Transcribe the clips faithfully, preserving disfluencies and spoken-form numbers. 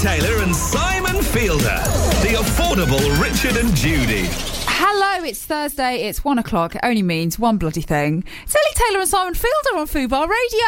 Taylor and Simon Fielder. The affordable Richard and Judy. Hello, it's Thursday, it's one o'clock. It only means one bloody thing. It's Ellie Taylor and Simon Fielder on Fubar Radio.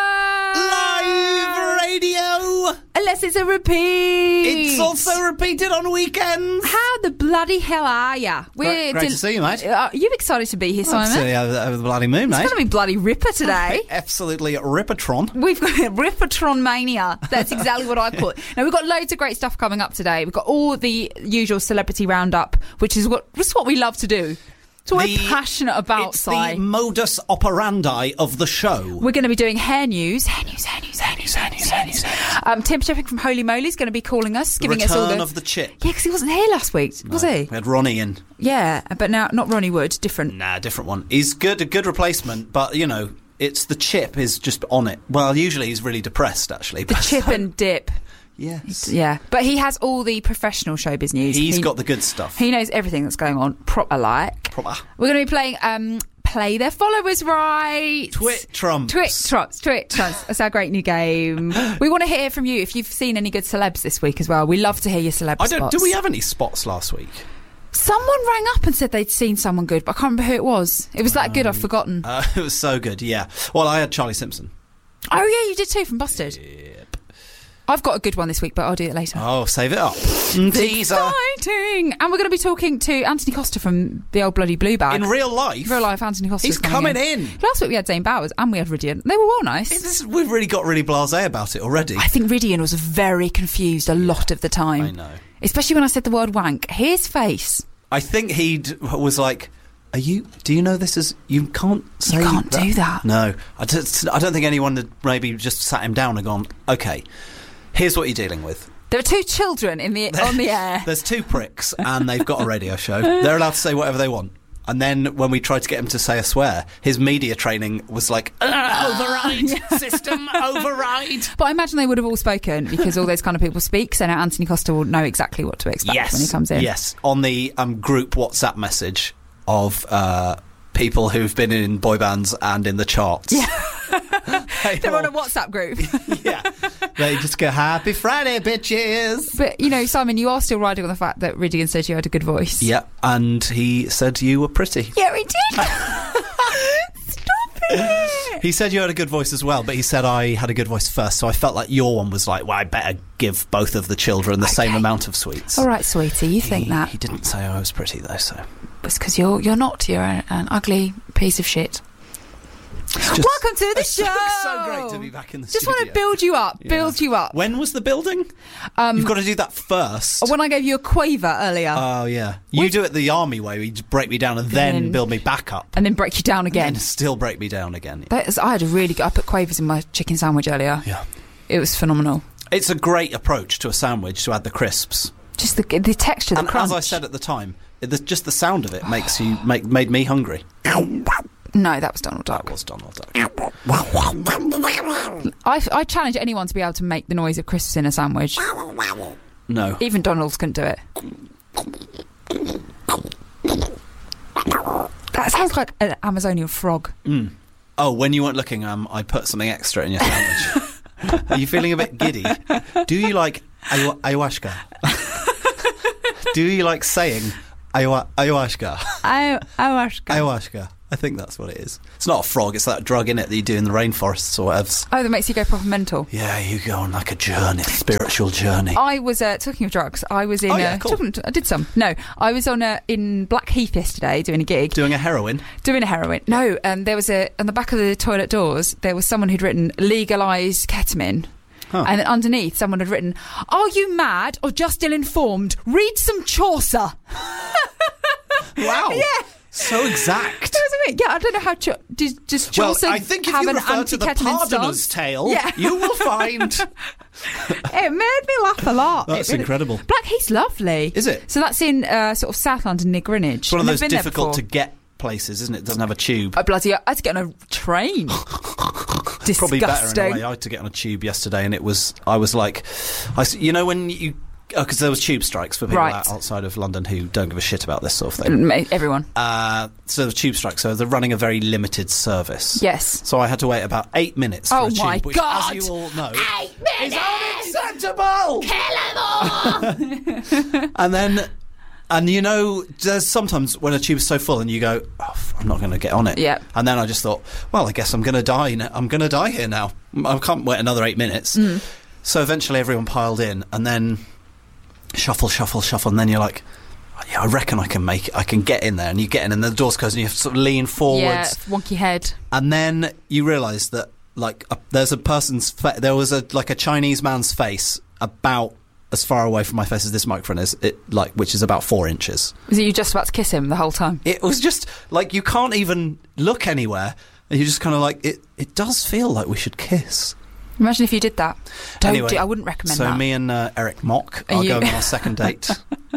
Live radio. Unless it's a repeat. It's also repeated on weekends. How the bloody hell are ya? We're Great, great del- to see you, mate. Uh, you excited to be here, Simon? Absolutely, over, over the bloody moon, mate. It's going to be bloody ripper today. Absolutely rippertron. We've got Rippertron mania. That's exactly what I call it. Now, we've got loads of great stuff coming up today. We've got all the usual celebrity roundup, which is what, which is what we love to do. It's what we're passionate about, It's Si. the modus operandi of the show. We're going to be doing hair news. Hair news, hair news, hair news, hair news, hair news. Um, Tim Chipping from Holy Moly is going to be calling us, giving Return us all the... of the chip. Yeah, because he wasn't here last week, was No, he? We had Ronnie in. Yeah, but now, not Ronnie Wood, different. Nah, different one. He's good, a good replacement, but, you know, it's the chip is just on it. Well, usually he's really depressed, actually. The but chip and dip. Yes. Yeah, but he has all the professional showbiz news. He's he, got the good stuff. He knows everything that's going on, proper like. Proper. We're going to be playing um, Play Their Followers Right. Twit Trumps. Twit Trumps. Twit Trumps. That's our great new game. We want to hear from you if you've seen any good celebs this week as well. We love to hear your celeb I don't. spots. Do we have any spots last week? Someone rang up and said they'd seen someone good, but I can't remember who it was. It was that good I've forgotten. Uh, it was so good, yeah. Well, I had Charlie Simpson. Oh, yeah, you did too, from Busted. Yep. I've got a good one this week, but I'll do it later. Oh, save it up. Teaser. Exciting! And we're going to be talking to Anthony Costa from the old bloody Blue Bag. In real life? Real life, Anthony Costa. He's coming in. in. Last week we had Zane Bowers and we had Ridian. They were well nice. This, we've really got really blasé about it already. I think Ridian was very confused a lot of the time. I know. Especially when I said the word wank. His face. I think he was like, are you, do you know this is, you can't say You can't that. do that. No. I don't, I don't think anyone had maybe just sat him down and gone, okay, here's what you're dealing with. There are two children in the on the air. There's two pricks and they've got a radio show. They're allowed to say whatever they want. And then when we tried to get him to say a swear, his media training was like, override, system, override. But I imagine they would have all spoken because all those kind of people speak, so now Anthony Costa will know exactly what to expect Yes, when he comes in. Yes, on the um, group WhatsApp message of uh, people who've been in boy bands and in the charts. Yeah. They They're on a all- WhatsApp group. Yeah. They just go, happy Friday, bitches. But, you know, Simon, you are still riding on the fact that Ridian said you had a good voice. Yeah, and he said you were pretty. Yeah, he did. Stop it. He said you had a good voice as well, but he said I had a good voice first, so I felt like your one was like, well, I better give both of the children the Okay. same amount of sweets. All right, sweetie, you think he, that. He didn't say I was pretty, though, so... It's because you're, you're not. You're an, an ugly piece of shit. Just, Welcome to the it's show. so, so great to be back in the Just studio. want to build you up, Yeah. build you up. When was the building? Um, You've got to do that first. When I gave you a quaver earlier, Oh, yeah. You We've- do it the army way. You just break me down and then Then- build me back up. and then break you down again. And still break me down again. That is, I had a really good, I put quavers in my chicken sandwich earlier. Yeah. It was phenomenal. It's a great approach to a sandwich to add the crisps. Just the the texture, the And crunch. as I said at the time, it, the, just the sound of it makes you make made me hungry. No, that was Donald Duck. That was Donald Duck. I, I challenge anyone to be able to make the noise of crisps in a sandwich. No. Even Donald's couldn't do it. That sounds like an Amazonian frog. Mm. Oh, when you weren't looking, um, I put something extra in your sandwich. Are you feeling a bit giddy? Do you like ayahu- ayahuasca? Do you like saying ayahu- ayahuasca? I, ayahuasca. Ayahuasca. I think that's what it is. It's not a frog, it's that drug in it that you do in the rainforests or whatever. Oh, that makes you go proper mental. Yeah, you go on like a journey, spiritual journey. I was uh, talking of drugs. I was in. Oh, yeah, uh, cool. talking to- I did some. No, I was on a, in Blackheath yesterday doing a gig. Doing a heroin. Doing a heroin. No, um, there was a on the back of the toilet doors. There was someone who'd written "legalise ketamine," Huh. and then underneath, someone had written, "Are you mad or just ill-informed? Read some Chaucer." Wow. Yeah. So exact. That was a bit, yeah, I don't know how. Ch- does, does Well, Chaucer I think if have you an refer to the anti-ketamine Pardoner's stance? Tale, Yeah. you will find... It made me laugh a lot. That's It really- incredible. Blackheath's lovely. Is it? So that's in uh, sort of South London near Greenwich. It's one of I've those been there difficult to before. get places, isn't it? It doesn't have a tube. Oh, bloody! I had to get on a train. Disgusting. Probably better in a way. I had to get on a tube yesterday, and it was. I was like, I s you know when you Because there was tube strikes for people Right. out- outside of London who don't give a shit about this sort of thing. Ma- Everyone. Uh, so there was tube strikes, so they're running a very limited service. Yes. So I had to wait about eight minutes for Oh a tube, my which, God. as you all know, Eight minutes! is unacceptable! Kill 'em all! And then, and you know, there's sometimes when a tube's so full and you go, oh, f- I'm not going to get on it. Yeah. And then I just thought, well, I guess I'm going to die. Now. I'm going to die here now. I can't wait another eight minutes. Mm. So eventually everyone piled in, and then shuffle, shuffle, shuffle, and then you're like, yeah, I reckon I can make it. I can get in there, and you get in, and the doors close, and you have to sort of lean forwards. Yeah, wonky head. And then you realise that, like, a, there's a person's fa- there was a like a Chinese man's face about as far away from my face as this microphone is, it like which is about four inches. Was it you just about to kiss him the whole time? It was just like you can't even look anywhere, and you just kind of like it. It does feel like we should kiss. Imagine if you did that. Don't Anyway, do. I wouldn't recommend so that. So me and uh, Eric Mock Are are you- going on our second date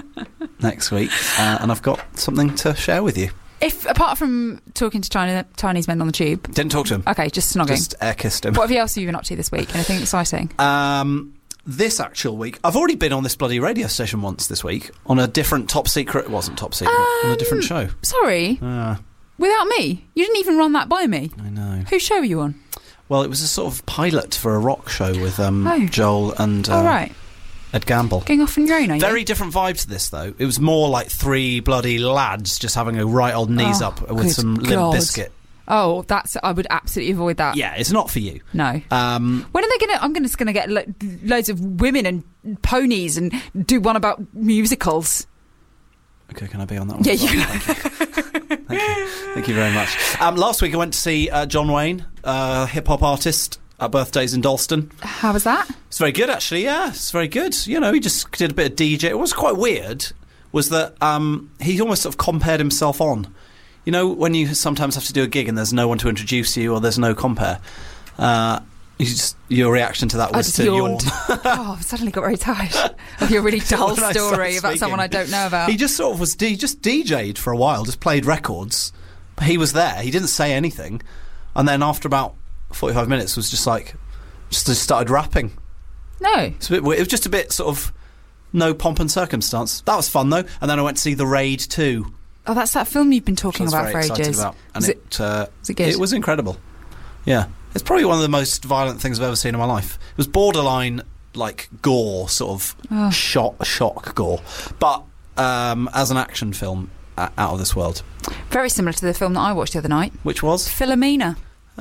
next week, uh, and I've got something to share with you. If apart from talking to China, Chinese men on the tube, Didn't talk to him. okay, just snogging. Just air kissed him. What have you else have you been up to this week? Anything exciting? Um, this actual week, I've already been on this bloody radio station once this week on a different top secret. It wasn't top secret on a different show. Sorry, Uh, without me, you didn't even run that by me. I know. Whose show were you on? Well, it was a sort of pilot for a rock show with um, Oh. Joel and uh, All right, Ed Gamble. going off on your own, are you? Very different vibe to this, though. It was more like three bloody lads just having a right old knees Oh, up with good some Limp God. Bizkit. Oh, that's. I would absolutely avoid that. Yeah, it's not for you. No. Um, When are they going to... I'm gonna, just going to get lo- loads of women and ponies and do one about musicals. okay, can I be on that one? Yeah, as well? you Thank you. Thank you. Thank you very much. Um, last week I went to see uh, John Wayne, uh, hip-hop artist, at Birthdays in Dalston. How was that? It's very good, actually, yeah. It's very good. You know, he just did a bit of D J. It was quite weird, was that um, he almost sort of compared himself on. You know, when you sometimes have to do a gig and there's no one to introduce you or there's no compare, uh, you just, your reaction to that I was just to yawned. yawn. Oh, I've suddenly got very tired of your really dull When I story started about speaking, someone I don't know about. He just sort of was, he just D J'd for a while, just played records. But he was there, he didn't say anything. And then after about forty-five minutes was just like, just, just started rapping. No. It's a bit weird. It was just a bit sort of no pomp and circumstance. That was fun though. And then I went to see The Raid two. Oh, that's that film you've been which I talking was about very for excited ages. about. And Is it, it, uh, is it good? it was incredible. Yeah. It's probably one of the most violent things I've ever seen in my life. It was borderline like gore, sort of Oh. shock, shock gore. But um, as an action film, uh, out of this world. Very similar to the film that I watched the other night, Which was? Philomena,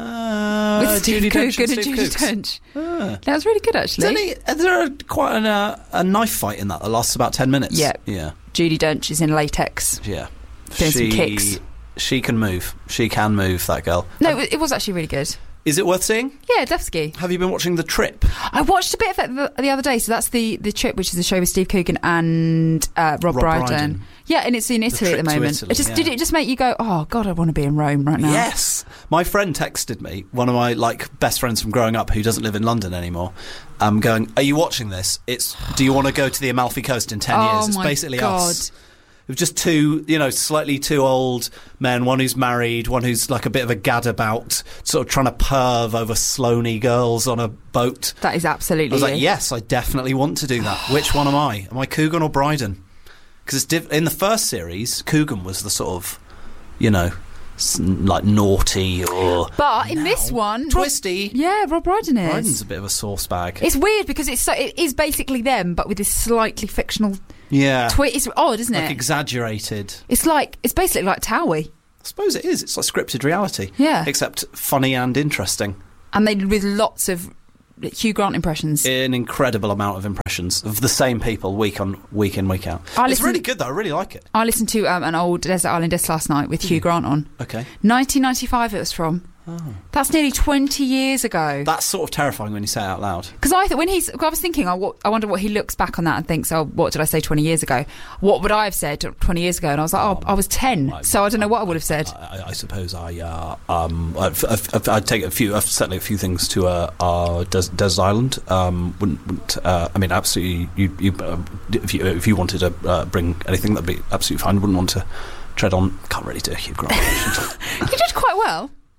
Uh, with Steve Judi Dench Coogan and Steve Judi Cooks. Dench. Ah. That was really good, Is actually. any, is there a, quite an, uh, a knife fight in that that lasts about ten minutes? Yeah. Yeah. Judi Dench is in latex. Yeah. Doing some she, kicks. She can move. She can move, that girl. No, it was- it was actually really good. Is it worth seeing? Yeah, Devsky. Have you been watching The Trip? I watched a bit of it the, the other day. So that's the the Trip, which is a show with Steve Coogan and uh, Rob, Rob Brydon. Brydon. Yeah, and it's in Italy at Trip the to moment. Italy, it just yeah. did it just make you go, oh God, I want to be in Rome right now. Yes. My friend texted me, one of my like best friends from growing up who doesn't live in London anymore, um, going, are you watching this? It's do you want to go to the Amalfi Coast in ten Oh years? It's my basically God. us. It was just two, you know, slightly too old men, one who's married, one who's like a bit of a gadabout, sort of trying to perv over Sloaney girls on a boat. That is absolutely. I was like, you. yes, I definitely want to do that. Which one am I? Am I Coogan or Brydon? Because it's diff- in the first series, Coogan was the sort of, you know, s- like naughty or... But in Now, this one, twisty. Rob, yeah, Rob Brydon is. Brydon's a bit of a sauce bag. It's weird because it's so, it is basically them, but with this slightly fictional yeah. twist. It's odd, isn't Like it? exaggerated. It's like it's basically like Towie, I suppose it is. It's like scripted reality. Yeah. Except funny and interesting. and they with lots of Hugh Grant impressions. An incredible amount of impressions of the same people week on week in, week out. I It's listen- really good, though. I really like it. I listened to um, an old Desert Island Disc last night with Hugh Grant on. Okay. nineteen ninety-five it was from. Oh. That's nearly twenty years ago. That's sort of terrifying when you say it out loud. Because I th- when he's, I was thinking, I, wa- I wonder what he looks back on that and thinks, oh, what did I say twenty years ago? What would I have said twenty years ago? And I was like, oh, I was ten, I- so I don't know what I would have said. I, I suppose I, uh, um, I've, I've, I've, I'd take a few, I've certainly a few things to uh, uh, Des- Desert Island. Um, wouldn't, wouldn't uh, I mean, absolutely. You, you, uh, if you, if you wanted to uh, bring anything, that'd be absolutely fine. Wouldn't want to tread on. Can't really do a Hugh Grant. You did quite well.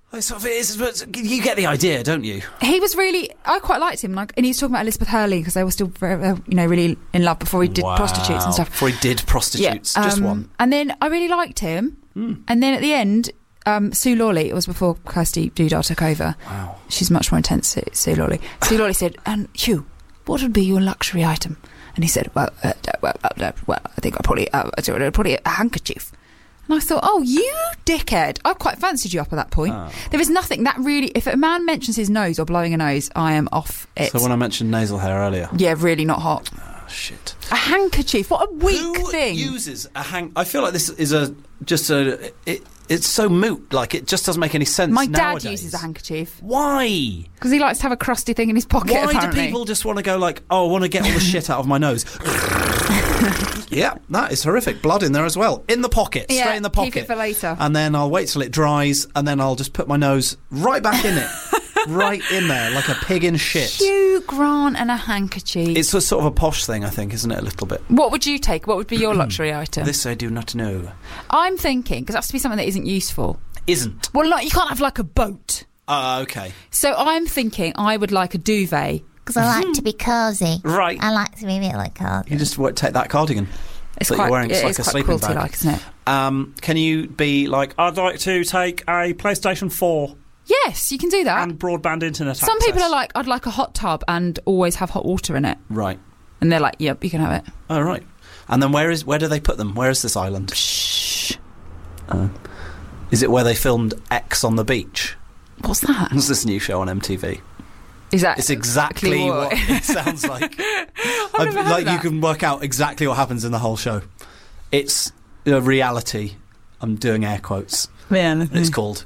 It sort of is, but you get the idea, don't you? He was really, I quite liked him, like, and he was talking about Elizabeth Hurley because they were still, very, uh, you know, really in love before he did Wow. prostitutes and stuff. Before he did prostitutes, Yeah, just um, one. And then I really liked him, mm. and then at the end, um, Sue Lawley. It was before Kirsty Dudar took over. Wow, she's much more intense. Sue, Sue Lawley. Sue Lawley said, "And Hugh, what would be your luxury item?" And he said, "Well, uh, well, uh, well, I think I'd probably, uh, I'd probably a handkerchief." And I thought, oh, you dickhead. I quite fancied you up at that point. Oh. There is nothing that really... If a man mentions his nose or blowing a nose, I am off it. So when I mentioned nasal hair earlier... Yeah, really not hot. Oh, shit. A handkerchief. What a weak Who thing. Who uses a hang... I feel like this is a... Just a... It, it's so moot. Like, it just doesn't make any sense My nowadays. dad uses a handkerchief. Why? Because he likes to have a crusty thing in his pocket, Why apparently. do people just want to go like, oh, I want to get all the shit out of my nose? Yeah, that is horrific. Blood in there as well. In the pocket. Yeah, straight in the pocket. keep it for later. And then I'll wait till it dries, and then I'll just put my nose right back in it. Right in there, like a pig in shit. Hugh Grant and a handkerchief. It's a sort of a posh thing, I think, isn't it, a little bit? What would you take? What would be your luxury item? This I do not know. I'm thinking, because that's to be something that isn't useful. Isn't? Well, like, you can't have like a boat. Ah, uh, okay. So I'm thinking I would like a duvet. Because I like to be cosy. Right. I like to be a bit like cardigan. You just w- take that cardigan. It's that quite, you're wearing. It's it like is a quite sleeping bag. like, isn't it? Um, can you be like, I'd like to take a PlayStation four Yes, you can do that. and broadband internet Some access. people are like, I'd like a hot tub and always have hot water in it. Right. And they're like, yep, you can have it. Oh, right. And then where is where do they put them? Where is this island? Shh. Uh, is it where they filmed X on the Beach? What's that? It's this new show on M T V. Is that It's exactly what, what it sounds like. I've never heard like of that. you can work out exactly what happens in the whole show. It's a reality. I'm doing air quotes. Man, It's called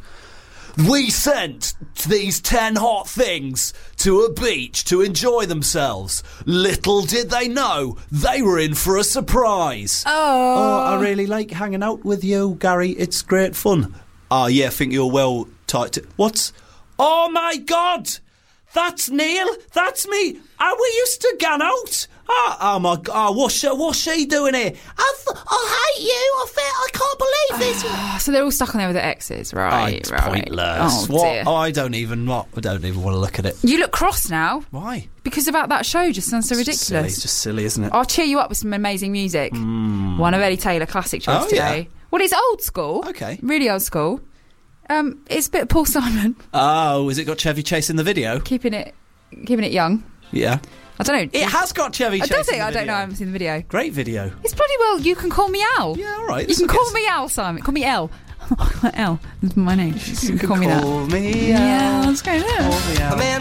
We Sent These Ten Hot Things to a Beach to Enjoy Themselves. Little did they know they were in for a surprise. Oh. Oh, I really like hanging out with you, Gary. It's great fun. Ah, yeah, I think you're well tight. To- What's... Oh, my God! That's Neil. That's me. Ah, we used to gang out. Ah, oh my God! Oh, what's she, what's she doing here? I, th- I hate you. I feel, I can't believe this. So they're all stuck on there with their exes, right? It's right. pointless. Oh, what? dear. Oh, I don't even. What? I don't even want to look at it. You look cross now Why? because about that show just sounds so It's ridiculous. just silly. It's just silly, isn't it? I'll cheer you up with some amazing music. Mm. One of Eddie Taylor classic choice Oh, today. yeah. Well, it's old school. Okay. Really old school. Um, it's a bit of Paul Simon, Oh, has it got Chevy Chase in the video? keeping it, keeping it young. Yeah. I don't know. It has got Chevy I Chase. don't think. in the I don't know. I video. haven't seen the video. Great video. It's bloody well. You can call me Al. Yeah, all right. You can This call gets- me Al, Simon. Call me L. L. That's my name. You can call me that. Call me Yeah, Al. that's great. Call me Al. A man